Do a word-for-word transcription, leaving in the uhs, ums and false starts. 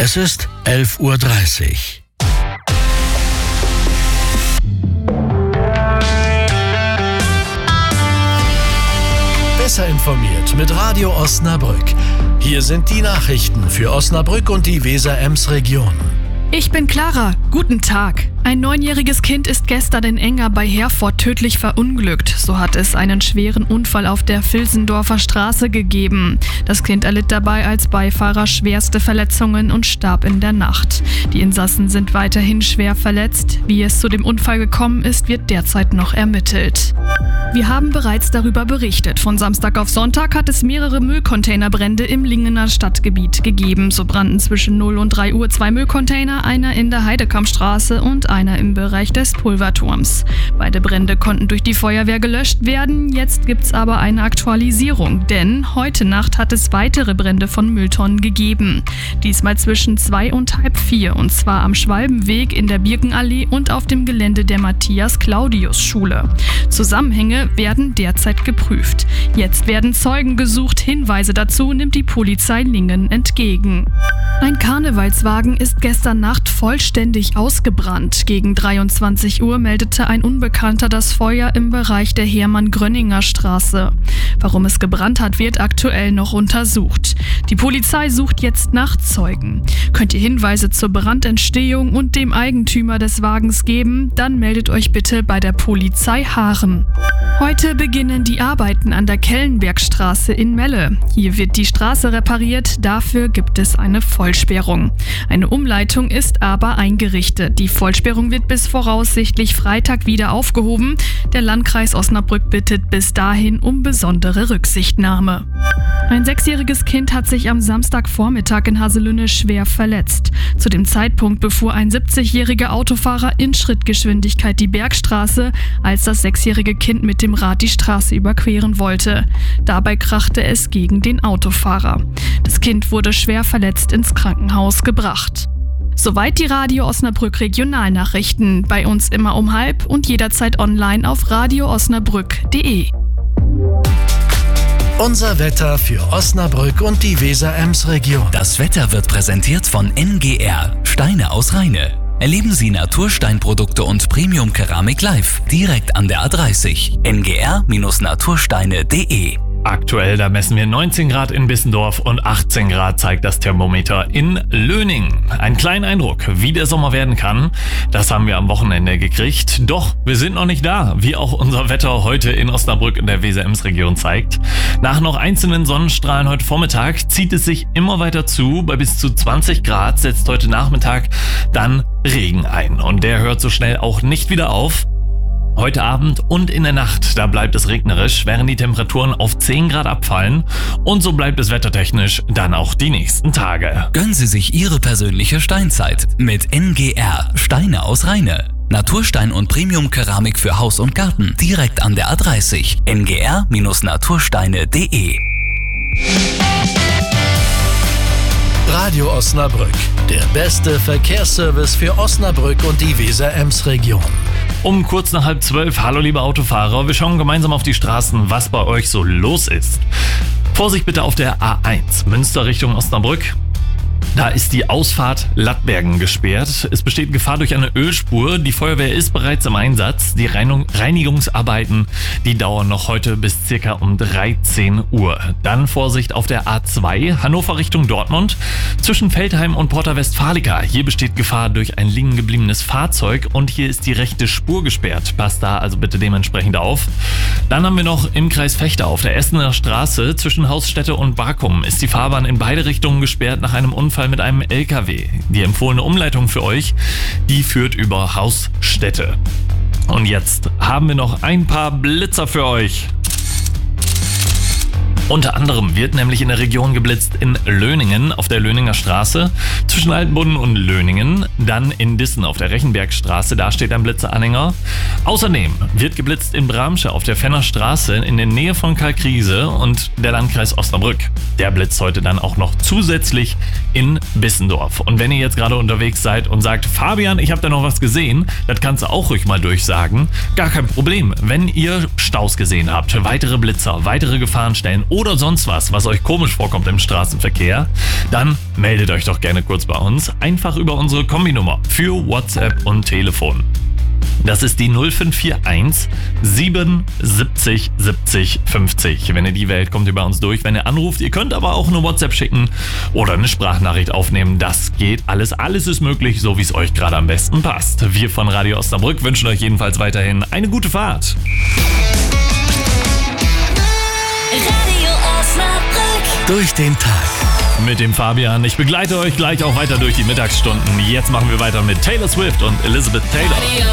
Es ist elf Uhr dreißig. Besser informiert mit Radio Osnabrück. Hier sind die Nachrichten für Osnabrück und die Weser-Ems-Region. Ich bin Clara. Guten Tag. Ein neunjähriges Kind ist gestern in Enger bei Herford tödlich verunglückt. So hat es einen schweren Unfall auf der Vilsendorfer Straße gegeben. Das Kind erlitt dabei als Beifahrer schwerste Verletzungen und starb in der Nacht. Die Insassen sind weiterhin schwer verletzt. Wie es zu dem Unfall gekommen ist, wird derzeit noch ermittelt. Wir haben bereits darüber berichtet. Von Samstag auf Sonntag hat es mehrere Müllcontainerbrände im Lingener Stadtgebiet gegeben. So brannten zwischen null und drei Uhr zwei Müllcontainer, einer in der Heidekampstraße und einer im Bereich des Pulverturms. Beide Brände konnten durch die Feuerwehr gelöscht werden. Jetzt gibt's aber eine Aktualisierung, denn heute Nacht hat es weitere Brände von Mülltonnen gegeben. Diesmal zwischen zwei und halb vier, und zwar am Schwalbenweg, in der Birkenallee und auf dem Gelände der Matthias-Claudius-Schule. Zusammenhänge werden derzeit geprüft. Jetzt werden Zeugen gesucht. Hinweise dazu nimmt die Polizei Lingen entgegen. Ein Karnevalswagen ist gestern Nacht vollständig ausgebrannt. Gegen dreiundzwanzig Uhr meldete ein Unbekannter das Feuer im Bereich der Hermann-Gröninger Straße. Warum es gebrannt hat, wird aktuell noch untersucht. Die Polizei sucht jetzt nach Zeugen. Könnt ihr Hinweise zur Brandentstehung und dem Eigentümer des Wagens geben, dann meldet euch bitte bei der Polizei Haaren. Heute beginnen die Arbeiten an der Kellenbergstraße in Melle. Hier wird die Straße repariert, dafür gibt es eine Vollsperrung. Eine Umleitung ist aber eingerichtet. Die Vollsperrung wird bis voraussichtlich Freitag wieder aufgehoben. Der Landkreis Osnabrück bittet bis dahin um besondere Rücksichtnahme. Ein sechsjähriges Kind hat sich am Samstagvormittag in Haselünne schwer verletzt. Zu dem Zeitpunkt befuhr ein siebzigjähriger Autofahrer in Schrittgeschwindigkeit die Bergstraße, als das sechsjährige Kind mit dem Rad die Straße überqueren wollte. Dabei krachte es gegen den Autofahrer. Das Kind wurde schwer verletzt ins Krankenhaus gebracht. Soweit die Radio Osnabrück Regionalnachrichten. Bei uns immer um halb und jederzeit online auf radio osnabrück punkt de. Unser Wetter für Osnabrück und die Weser-Ems-Region. Das Wetter wird präsentiert von N G R, Steine aus Rheine. Erleben Sie Natursteinprodukte und Premium-Keramik live, direkt an der A dreißig. n g r natursteine punkt de. Aktuell, da messen wir neunzehn Grad in Bissendorf und achtzehn Grad zeigt das Thermometer in Löningen. Ein kleiner Eindruck, wie der Sommer werden kann, das haben wir am Wochenende gekriegt. Doch wir sind noch nicht da, wie auch unser Wetter heute in Osnabrück in der Weser-Ems-Region zeigt. Nach noch einzelnen Sonnenstrahlen heute Vormittag zieht es sich immer weiter zu. Bei bis zu zwanzig Grad setzt heute Nachmittag dann Regen ein. Und der hört so schnell auch nicht wieder auf. Heute Abend und in der Nacht, da bleibt es regnerisch, während die Temperaturen auf zehn Grad abfallen. Und so bleibt es wettertechnisch dann auch die nächsten Tage. Gönnen Sie sich Ihre persönliche Steinzeit mit N G R, Steine aus Rheine. Naturstein und Premium-Keramik für Haus und Garten, direkt an der A dreißig. n g r natursteine punkt de. Radio Osnabrück, der beste Verkehrsservice für Osnabrück und die Weser-Ems-Region. Um kurz nach halb zwölf, hallo liebe Autofahrer, wir schauen gemeinsam auf die Straßen, was bei euch so los ist. Vorsicht bitte auf der A eins, Münster Richtung Osnabrück. Da ist die Ausfahrt Lattbergen gesperrt. Es besteht Gefahr durch eine Ölspur. Die Feuerwehr ist bereits im Einsatz. Die Reinigungsarbeiten, die dauern noch heute bis circa um dreizehn Uhr. Dann Vorsicht auf der A zwei, Hannover Richtung Dortmund. Zwischen Veltheim und Porta Westfalica. Hier besteht Gefahr durch ein liegen gebliebenes Fahrzeug und hier ist die rechte Spur gesperrt. Passt da also bitte dementsprechend auf. Dann haben wir noch im Kreis Vechta auf der Essener Straße zwischen Hausstätte und Barkum ist die Fahrbahn in beide Richtungen gesperrt nach einem Unfall mit einem L K W. Die empfohlene Umleitung für euch, die führt über Hausstätte. Und jetzt haben wir noch ein paar Blitzer für euch. Unter anderem wird nämlich in der Region geblitzt in Löningen auf der Löninger Straße, zwischen Altenbunden und Löningen, dann in Dissen auf der Rechenbergstraße, da steht ein Blitzeranhänger. Außerdem wird geblitzt in Bramsche auf der Fenner Straße in der Nähe von Kalkriese und der Landkreis Osnabrück. Der blitzt heute dann auch noch zusätzlich in Bissendorf. Und wenn ihr jetzt gerade unterwegs seid und sagt, Fabian, ich habe da noch was gesehen, das kannst du auch ruhig mal durchsagen. Gar kein Problem, wenn ihr Staus gesehen habt, weitere Blitzer, weitere Gefahrenstellen oder oder sonst was, was euch komisch vorkommt im Straßenverkehr, dann meldet euch doch gerne kurz bei uns. Einfach über unsere Kombinummer für WhatsApp und Telefon. Das ist die null fünf vier eins sieben siebzig siebzig fünfzig. Wenn ihr die wählt, kommt ihr bei uns durch. Wenn ihr anruft, ihr könnt aber auch eine WhatsApp schicken oder eine Sprachnachricht aufnehmen. Das geht alles. Alles ist möglich, so wie es euch gerade am besten passt. Wir von Radio Osnabrück wünschen euch jedenfalls weiterhin eine gute Fahrt. Radio Osnabrück. Durch den Tag. Mit dem Fabian. Ich begleite euch gleich auch weiter durch die Mittagsstunden. Jetzt machen wir weiter mit Taylor Swift und Elizabeth Taylor.